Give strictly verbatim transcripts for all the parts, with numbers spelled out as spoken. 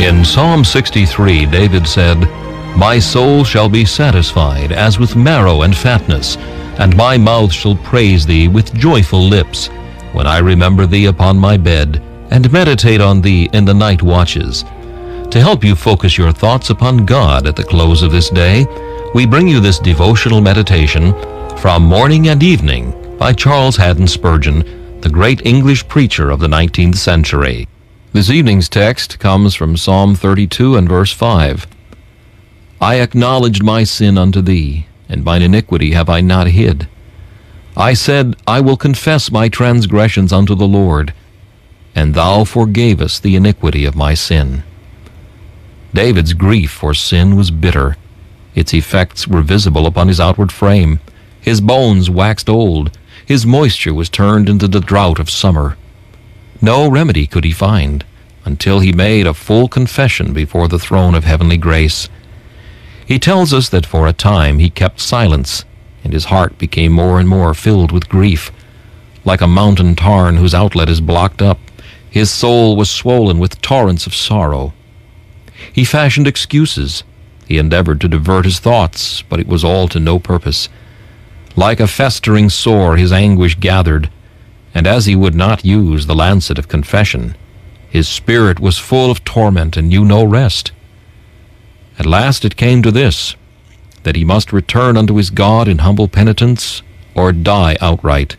In Psalm sixty-three, David said, "My soul shall be satisfied as with marrow and fatness, and my mouth shall praise thee with joyful lips, when I remember thee upon my bed, and meditate on thee in the night watches." To help you focus your thoughts upon God at the close of this day, we bring you this devotional meditation from Morning and Evening by Charles Haddon Spurgeon, the great English preacher of the nineteenth century. This evening's text comes from Psalm thirty-two and verse five. "I acknowledged my sin unto thee, and mine iniquity have I not hid. I said, I will confess my transgressions unto the Lord, and thou forgavest the iniquity of my sin." David's grief for sin was bitter. Its effects were visible upon his outward frame. His bones waxed old. His moisture was turned into the drought of summer. No remedy could he find until he made a full confession before the throne of heavenly grace. He tells us that for a time he kept silence, and his heart became more and more filled with grief. Like a mountain tarn whose outlet is blocked up, his soul was swollen with torrents of sorrow. He fashioned excuses. He endeavored to divert his thoughts, but it was all to no purpose. Like a festering sore, his anguish gathered, and as he would not use the lancet of confession, his spirit was full of torment and knew no rest. At last it came to this, that he must return unto his God in humble penitence, or die outright.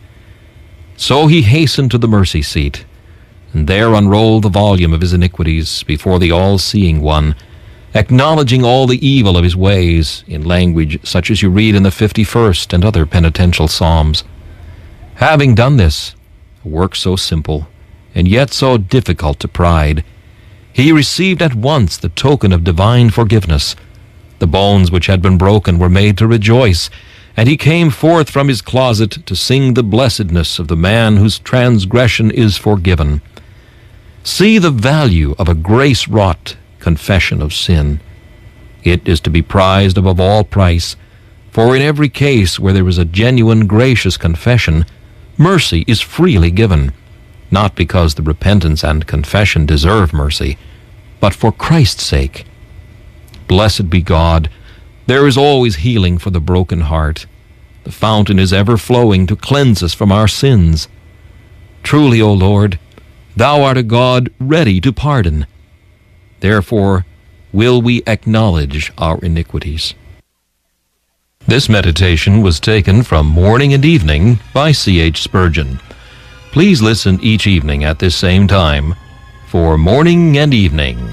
So he hastened to the mercy seat, and there unrolled the volume of his iniquities before the all-seeing One, acknowledging all the evil of his ways in language such as you read in the fifty-first and other penitential psalms. Having done this, a work so simple and yet so difficult to pride, he received at once the token of divine forgiveness. The bones which had been broken were made to rejoice, and he came forth from his closet to sing the blessedness of the man whose transgression is forgiven. See the value of a grace-wrought confession of sin. It is to be prized above all price, for in every case where there is a genuine gracious confession, mercy is freely given, not because the repentance and confession deserve mercy, but for Christ's sake. Blessed be God, there is always healing for the broken heart. The fountain is ever flowing to cleanse us from our sins. Truly, O Lord, thou art a God ready to pardon. Therefore, will we acknowledge our iniquities. This meditation was taken from Morning and Evening by C H Spurgeon. Please listen each evening at this same time for Morning and Evening.